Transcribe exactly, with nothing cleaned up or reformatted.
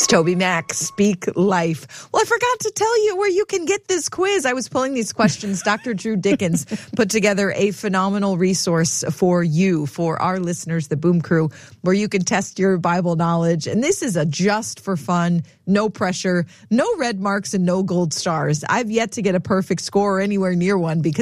Toby Mac, Speak Life. Well, I forgot to tell you where you can get this quiz. I was pulling these questions. Doctor Drew Dickens put together a phenomenal resource for you, for our listeners, the Boom Crew, where you can test your Bible knowledge. And this is a just for fun, no pressure, no red marks and no gold stars. I've yet to get a perfect score or anywhere near one because